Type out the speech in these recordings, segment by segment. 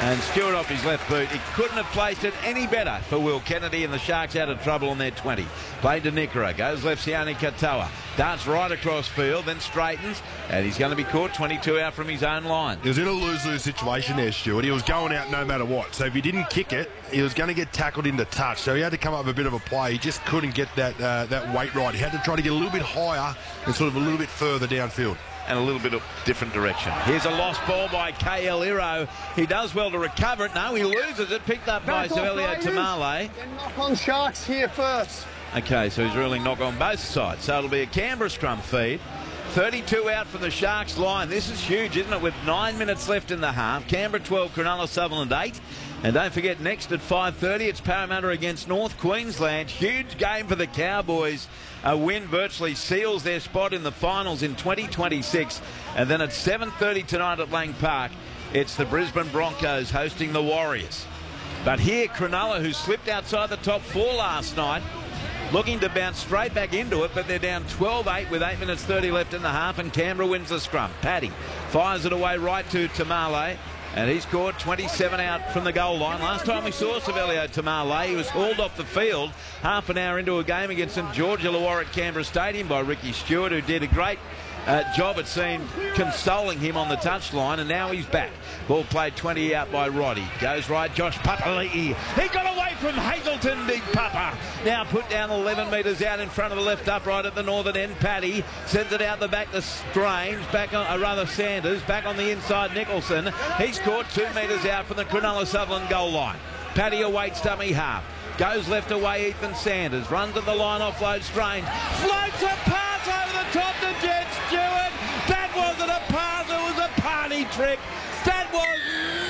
And Stewart off his left boot. He couldn't have placed it any better for Will Kennedy, and the Sharks out of trouble on their 20. Played to Nikora. Goes left Sione Katoa. Darts right across field, then straightens, and he's going to be caught 22 out from his own line. He was in a lose-lose situation there, Stuart. He was going out no matter what. So if he didn't kick it, he was going to get tackled into touch. So he had to come up with a bit of a play. He just couldn't get that weight right. He had to try to get a little bit higher and sort of a little bit further downfield. And a little bit of different direction. Here's a lost ball by KL Iro. He does well to recover it. No, he loses it. Picked up by Savelio Tamale. Knock on Sharks here first. Okay, so he's ruling knock on both sides. So it'll be a Canberra scrum feed. 32 out from the Sharks line. This is huge, isn't it? With 9 minutes left in the half. Canberra 12, Cronulla Sutherland 8. And don't forget, next at 5:30, it's Parramatta against North Queensland. Huge game for the Cowboys. A win virtually seals their spot in the finals in 2026. And then at 7:30 tonight at Lang Park, it's the Brisbane Broncos hosting the Warriors. But here, Cronulla, who slipped outside the top 4 last night, looking to bounce straight back into it, but they're down 12-8 with 8 minutes 30 left in the half, and Canberra wins the scrum. Paddy fires it away right to Tamale, and he's caught 27 out from the goal line. Last time we saw Savelio Tamale, he was hauled off the field half an hour into a game against St George Illawarra at Canberra Stadium by Ricky Stewart, who did a great job, it seemed, consoling him on the touchline, and now he's back. Ball played 20 out by Roddy. Goes right, Josh Papali'i. He got away from Hazelton, big Papa. Now put down 11 metres out in front of the left upright at the northern end. Paddy sends it out the back to Strange, back on, rather Sanders, back on the inside, Nicholson. He's caught 2 metres out from the Cronulla Sutherland goal line. Paddy awaits dummy half. Goes left away, Ethan Sanders. Runs at the line, offload Strange. Floats a pass over the top to Jed Stewart. That wasn't a pass, it was a party trick. That was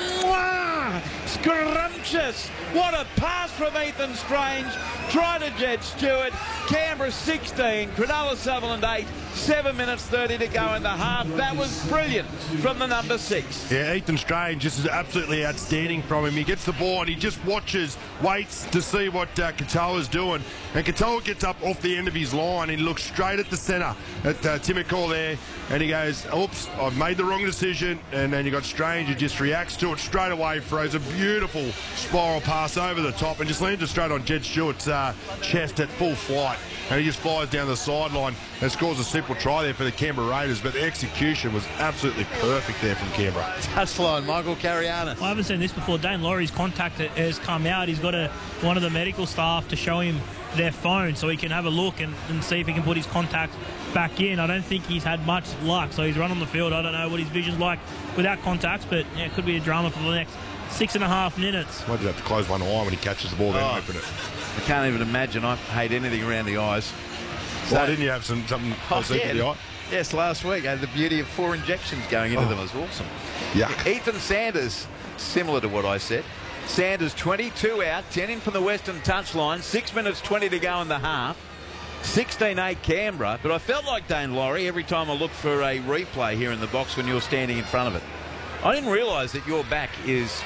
scrumptious. What a pass from Ethan Strange. Try to Jed Stewart. Canberra 16, Cronulla Sutherland 8. 7 minutes 30 to go in the half. That was brilliant from the number 6. Yeah, Ethan Strange, this is absolutely outstanding from him. He gets the ball and he just watches, waits to see what Katoa's doing. And Katoa gets up off the end of his line. He looks straight at the centre, at Timokal there, and he goes, oops, I've made the wrong decision. And then you got Strange, who just reacts to it straight away, throws a beautiful spiral pass over the top and just lands it straight on Jed Stewart's chest at full flight. And he just flies down the sideline and scores a simple try there for the Canberra Raiders, but the execution was absolutely perfect there from Canberra. Touchline, Michael Carianis. I haven't seen this before. Dane Laurie's contact has come out. He's got one of the medical staff to show him their phone so he can have a look and see if he can put his contact back in. I don't think he's had much luck, so he's run on the field. I don't know what his vision's like without contacts, but yeah, it could be a drama for the next 6.5 minutes. Might just have to close one eye when he catches the ball, then open it. I can't even imagine. I hate anything around the eyes. Why didn't you have something else into the eye? Yes, last week I had the beauty of 4 injections going into them. It was awesome. Yeah. Ethan Sanders, similar to what I said. Sanders 22 out, 10 in from the western touchline, 6 minutes 20 to go in the half. 16-8 Canberra, but I felt like Dane Laurie every time I looked for a replay here in the box when you were standing in front of it. I didn't realise that your back is,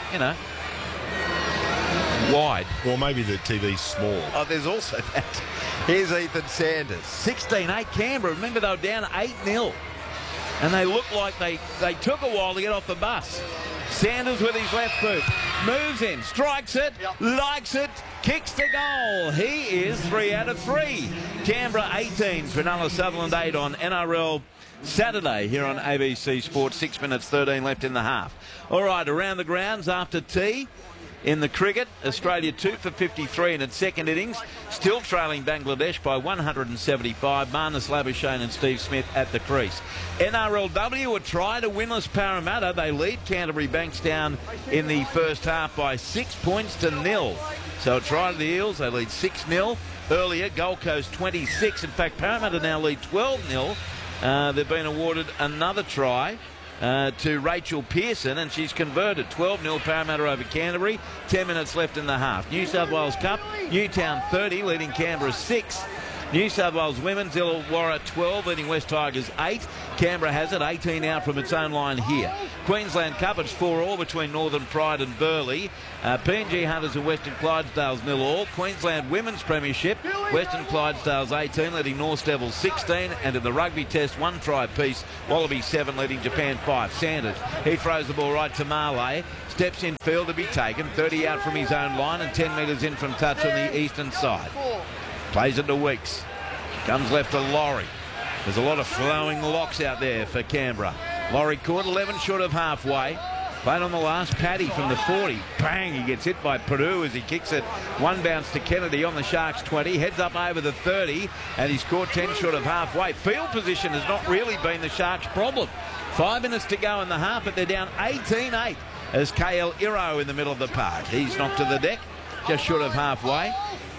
wide. Well, maybe the TV's small. Oh, there's also that. Here's Ethan Sanders. 16-8 Canberra. Remember, they were down 8-0. And they looked like they took a while to get off the bus. Sanders with his left boot. Moves in. Strikes it. Likes it. Kicks the goal. He is 3 out of 3. Canberra 18. Cronulla Sutherland 8 on NRL Saturday here on ABC Sport. 6 minutes 13 left in the half. All right, around the grounds after tea. In the cricket, Australia 2 for 53 in its second innings, still trailing Bangladesh by 175. Marnus Labuschagne and Steve Smith at the crease. NRLW a try to winless Parramatta. They lead Canterbury Bankstown in the first half by 6 points to 0. So a try to the Eels. They lead 6-0. Earlier, Gold Coast 26. In fact, Parramatta now lead 12-0. They've been awarded another try to Rachel Pearson, and she's converted. 12-0 Parramatta over Canterbury. 10 minutes left in the half. New South Wales Cup, Newtown 30, leading Canberra 6. New South Wales Women's, Illawarra 12, leading West Tigers 8. Canberra has it, 18 out from its own line here. Queensland Cup, it's 4-all between Northern Pride and Burleigh. PNG Hunters and Western Clydesdales 0-all. Queensland Women's Premiership, Western Clydesdales 18, leading North Devils 16. And in the rugby test, 1 try piece, Wallaby 7, leading Japan 5. Sanders, he throws the ball right to Marley. Steps in field to be taken, 30 out from his own line and 10 metres in from touch on the eastern side. Plays it to Weeks. Comes left to Laurie. There's a lot of flowing locks out there for Canberra. Laurie caught 11 short of halfway. Played on the last, Paddy from the 40. Bang, he gets hit by Perdue as he kicks it. 1 bounce to Kennedy on the Sharks 20. Heads up over the 30 and he's caught 10 short of halfway. Field position has not really been the Sharks' problem. 5 minutes to go in the half, but they're down 18-8 as KL Iro in the middle of the park. He's knocked to the deck, just short of halfway.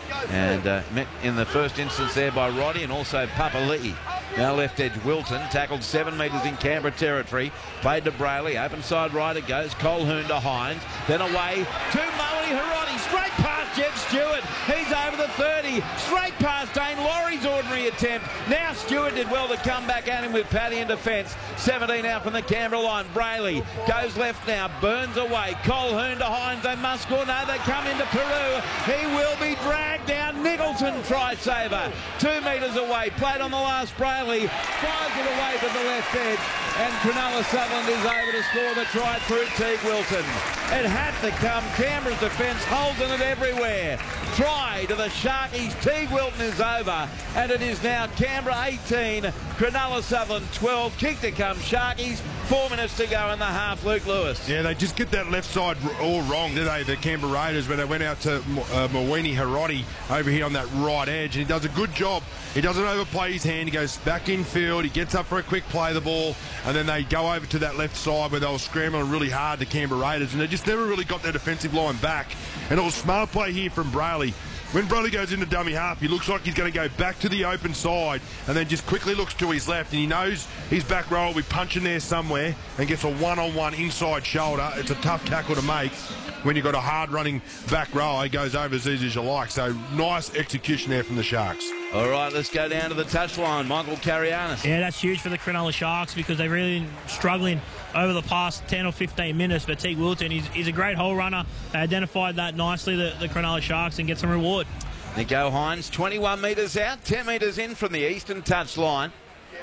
And met in the first instance there by Roddy and also Papali'i. Now left edge Wilton, tackled 7 metres in Canberra territory. Played to Brayley, open side right it goes. Colhoun to Hines, then away to Moe Hiroti. Straight past Jed Stewart. He's over the 30. Straight past Dane Laurie's ordinary attempt. Now Stewart did well to come back at him with Paddy in defence. 17 out from the Canberra line. Brayley goes left now, burns away. Colhoun to Hines. They must score. No, they come into Peru. He will be dragged down. Nicholson try saver. 2 metres away. Played on the last Brayley. Fires it away to the left edge. And Cronulla Sutherland is over to score the try through Teague Wilton. It had to come. Canberra's defence holding it everywhere. Try to the Sharkies. Teague Wilton is over. And it is now Canberra 18, Cronulla Sutherland 12. Kick to come Sharkies. 4 minutes to go in the half. Luke Lewis. Yeah, they just get that left side all wrong, did they, the Canberra Raiders, when they went out to Moe Hiroti over here on that right edge. And he does a good job. He doesn't overplay his hand. He goes back in field. He gets up for a quick play of the ball. And then they go over to that left side where they were scrambling really hard, the Canberra Raiders. And they just never really got their defensive line back. And it was smart play here from Brayley. When Brayley goes into dummy half, he looks like he's going to go back to the open side and then just quickly looks to his left, and he knows his back row will be punching there somewhere and gets a one-on-one inside shoulder. It's a tough tackle to make when you've got a hard-running back row. He goes over as easy as you like. So nice execution there from the Sharks. All right, let's go down to the touchline. Michael Carianis. Yeah, that's huge for the Cronulla Sharks because they've really been struggling over the past 10 or 15 minutes. But Teague Wilton, he's a great hole runner. They identified that nicely, the Cronulla Sharks, and get some reward. Nico Hines, 21 metres out, 10 metres in from the eastern touchline.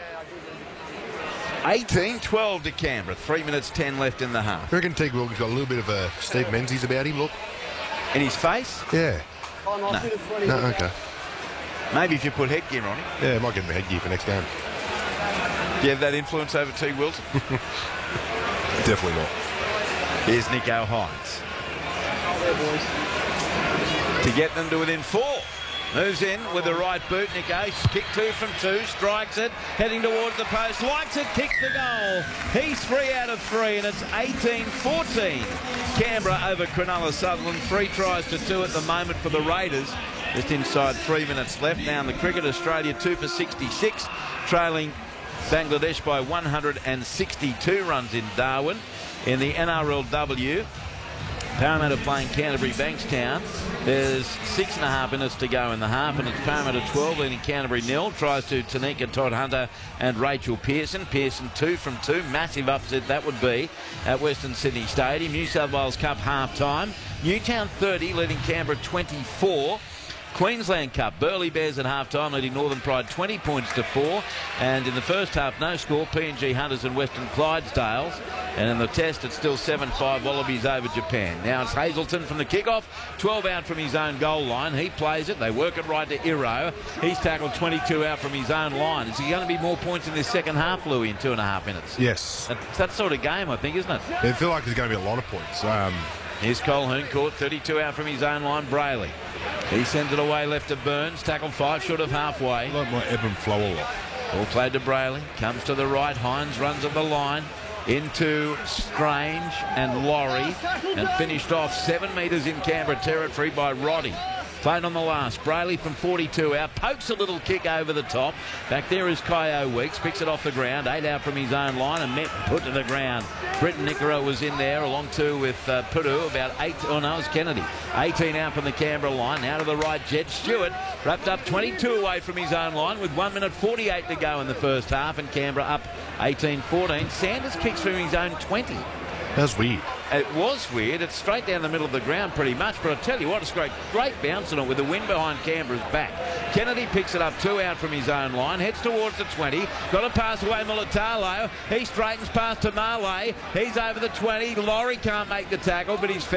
18-12 to Canberra. 3 minutes 10 left in the half. I reckon Teague Wilton's got a little bit of a Steve Menzies about him, look. In his face? Yeah. No, okay. Maybe if you put headgear on him. Yeah, I might get him a headgear for next game. Do you have that influence over Teague Wilton? Definitely not. Here's Nico Hines. To get them to within 4. Moves in with the right boot. Nico, kick 2 from 2, strikes it, heading towards the post, likes it, kicks the goal. He's 3 out of 3, and it's 18-14. Canberra over Cronulla Sutherland. 3 tries to 2 at the moment for the Raiders. Just inside 3 minutes left. Now in the cricket, Australia 2 for 66, trailing Bangladesh by 162 runs in Darwin. In the NRLW, Parramatta playing Canterbury Bankstown. There's 6.5 minutes to go in the half, and it's Parramatta 12 leading Canterbury 0. Tries to Tanika Todd Hunter and Rachel Pearson. Pearson 2 from 2. Massive upset that would be at Western Sydney Stadium. New South Wales Cup half time. Newtown 30 leading Canberra 24. Queensland Cup, Burleigh Bears at half-time leading Northern Pride 20 points to 4. And in the first half, no score, PNG Hunters and Western Clydesdales. And in the test, it's still 7-5, Wallabies over Japan. Now it's Hazelton from the kickoff, 12 out from his own goal line. He plays it, they work it right to Iro. He's tackled 22 out from his own line. Is he going to be more points in this second half, Louis, in 2.5 minutes? Yes. It's that sort of game, I think, isn't it? I feel like there's going to be a lot of points. Here's Colhoun, caught 32 out from his own line, Brayley. He sends it away left to Burns, tackled 5 short of halfway. I like my ebb and flow a lot. Ball played to Brayley, comes to the right, Hines runs at the line, into Strange and Laurie, and finished off 7 metres in Canberra territory by Roddy. Played on the last. Brayley from 42 out. Pokes a little kick over the top. Back there is Kyo Weeks. Picks it off the ground. 8 out from his own line and met put to the ground. Britton Nickera was in there along two with Pudu. About 8. Oh no, it was Kennedy. 18 out from the Canberra line. Now to the right, Jed Stewart. Wrapped up 22 away from his own line with 1 minute 48 to go in the first half. And Canberra up 18-14. Sanders kicks from his own 20. That's weird. It was weird. It's straight down the middle of the ground pretty much. But I tell you what, it's great bounce on it with the wind behind Canberra's back. Kennedy picks it up 2 out from his own line. Heads towards the 20. Got to pass away Mulatalo. He straightens past to Marley. He's over the 20. Laurie can't make the tackle, but he's